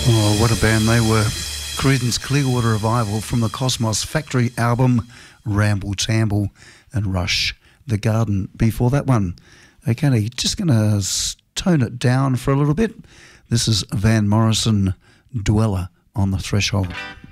Oh, what a band they were. Creedence Clearwater Revival from the Cosmos Factory album, Ramble Tamble, and Rush the Garden before that one. Okay, just going to tone it down for a little bit. This is Van Morrison, Dweller on the Threshold.